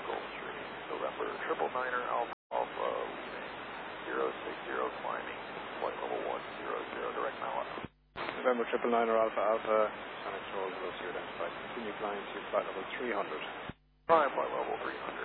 Gulfstream, November 999er Alpha Alpha, leaving 060 climbing, flight level 100, direct Mala. November 999er Alpha Alpha, San Control, 0 identified. Continue climb to flight level 300. Climb flight level 300.